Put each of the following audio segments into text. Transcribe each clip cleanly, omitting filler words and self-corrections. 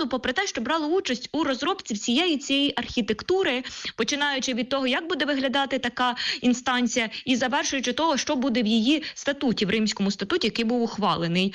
суду, попри те, що брало участь у розробці всієї цієї архітектури, починаючи від того, як буде виглядати така інстанція, і завершуючи того, що буде в її статуті, в Римському статуті, який був ухвалений.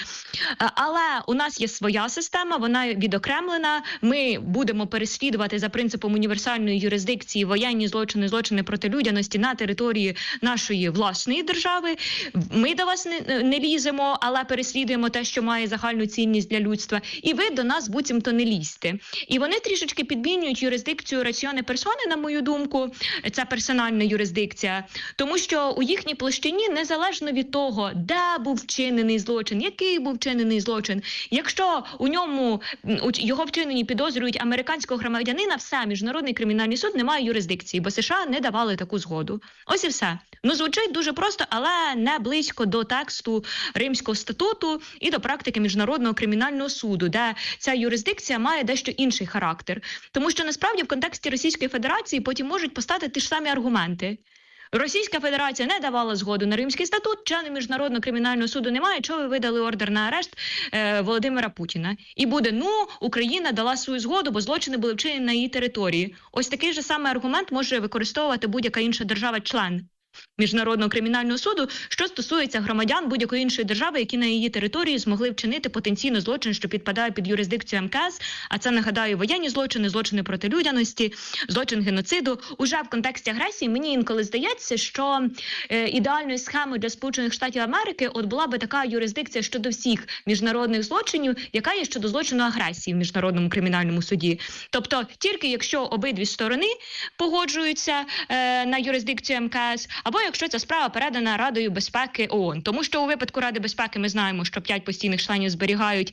Але у нас є своя система, вона відокремлена, ми будемо переслідувати за принципом універсальної юрисдикції воєнні злочини, злочини проти людяності на території нашої власної держави. Ми до вас не ліземо, але переслідуємо те, що має загальну цінність для людства. І ви до нас буцімто не лізьте. І вони трішечки підмінюють юрисдикцію раціоне персони, на мою думку, це персональна юрисдикція, тому що у їхній площині, незалежно від того, де був вчинений злочин, який був вчинений злочин, якщо у ньому його вчинені підозрюють американського громадянина, все, Міжнародний кримінальний суд не має юрисдикції, бо США не давали таку згоду. Ось і все. Звучить дуже просто, але не близько до тексту Римського статуту і до практики Міжнародного кримінального суду, де ця юрисдикція має дещо інший характер. Тому що насправді в контексті Російської Федерації потім можуть постати ті ж самі аргументи. Російська Федерація не давала згоду на Римський статут, членів Міжнародного кримінального суду немає, чого ви видали ордер на арешт Володимира Путіна. І буде, Україна дала свою згоду, бо злочини були вчинені на її території. Ось такий же самий аргумент може використовувати будь-яка інша держава-член Міжнародного кримінального суду, що стосується громадян будь-якої іншої держави, які на її території змогли вчинити потенційно злочин, що підпадає під юрисдикцію МКС, а це, нагадаю, воєнні злочини, злочини проти людяності, злочин геноциду. Уже в контексті агресії мені інколи здається, що ідеальною схемою для Сполучених Штатів Америки от була би така юрисдикція щодо всіх міжнародних злочинів, яка є щодо злочину агресії в Міжнародному кримінальному суді. Тобто, тільки якщо обидві сторони погоджуються на юрисдикцію МКС, або якщо ця справа передана Радою безпеки ООН. Тому що у випадку Ради безпеки ми знаємо, що 5 постійних членів зберігають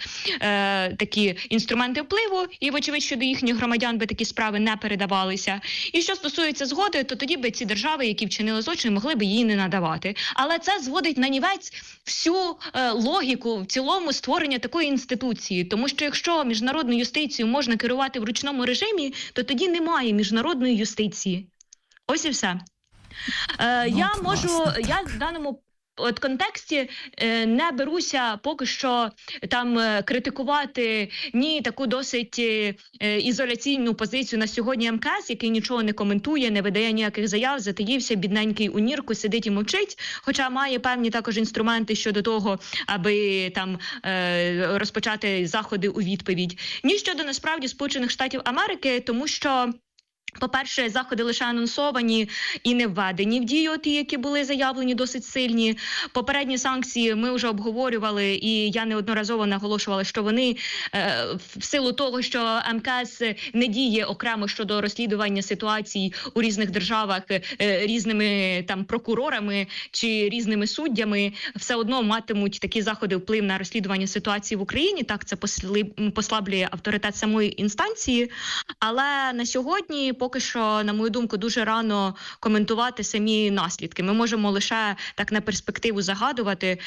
такі інструменти впливу, і, вочевидь, що до їхніх громадян би такі справи не передавалися. І що стосується згоди, то тоді би ці держави, які вчинили злочин, могли би її не надавати. Але це зводить на нівець всю логіку в цілому створення такої інституції. Тому що якщо міжнародну юстицію можна керувати в ручному режимі, то тоді немає міжнародної юстиції. Ось і все. Я в даному контексті не беруся поки що там критикувати ні таку досить ізоляційну позицію на сьогодні МКС, який нічого не коментує, не видає ніяких заяв, затаївся, бідненький у нірку, сидить і мовчить, хоча має певні також інструменти щодо того, аби там розпочати заходи у відповідь. Ні щодо насправді Сполучених Штатів Америки, тому що по-перше, заходи лише анонсовані і не введені в дію, ті, які були заявлені, досить сильні. Попередні санкції ми вже обговорювали, і я неодноразово наголошувала, що вони в силу того, що МКС не діє окремо щодо розслідування ситуацій у різних державах різними там прокурорами чи різними суддями, все одно матимуть такі заходи вплив на розслідування ситуації в Україні. Так, це послаблює авторитет самої інстанції. Але на сьогодні поки що, на мою думку, дуже рано коментувати самі наслідки. Ми можемо лише так на перспективу загадувати,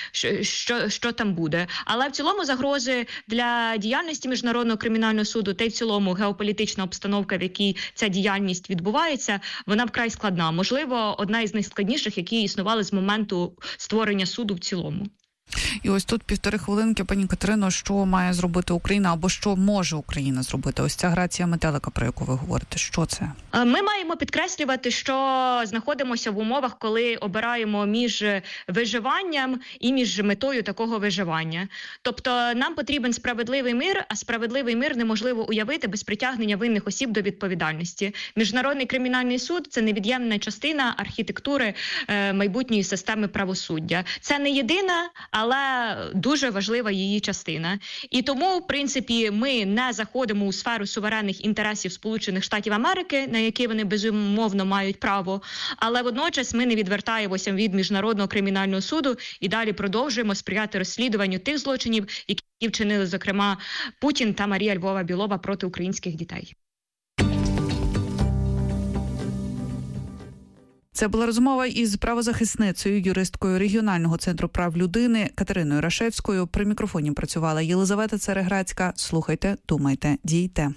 що там буде. Але в цілому загрози для діяльності Міжнародного кримінального суду та й в цілому геополітична обстановка, в якій ця діяльність відбувається, вона вкрай складна. Можливо, одна із найскладніших, які існували з моменту створення суду в цілому. І ось тут 1,5 хвилинки, пані Катерино, що має зробити Україна або що може Україна зробити? Ось ця грація метелика, про яку ви говорите, що це? Ми маємо підкреслювати, що знаходимося в умовах, коли обираємо між виживанням і між метою такого виживання. Тобто нам потрібен справедливий мир, а справедливий мир неможливо уявити без притягнення винних осіб до відповідальності. Міжнародний кримінальний суд – це невід'ємна частина архітектури майбутньої системи правосуддя. Це не єдина, але дуже важлива її частина. І тому, в принципі, ми не заходимо у сферу суверенних інтересів Сполучених Штатів Америки, на які вони безумовно мають право, але водночас ми не відвертаємося від Міжнародного кримінального суду і далі продовжуємо сприяти розслідуванню тих злочинів, які вчинили, зокрема, Путін та Марія Львова-Білова проти українських дітей. Це була розмова із правозахисницею, юристкою регіонального центру прав людини Катериною Рашевською. При мікрофоні працювала Єлизавета Цереграцька. Слухайте, думайте, дійте.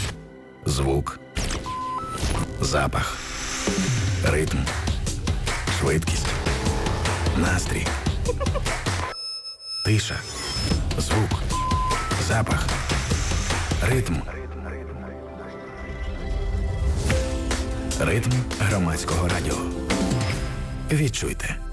Звук, запах, ритм, швидкість, настрій, тиша, звук, запах, ритм. Ритм громадського радіо. Відчуйте.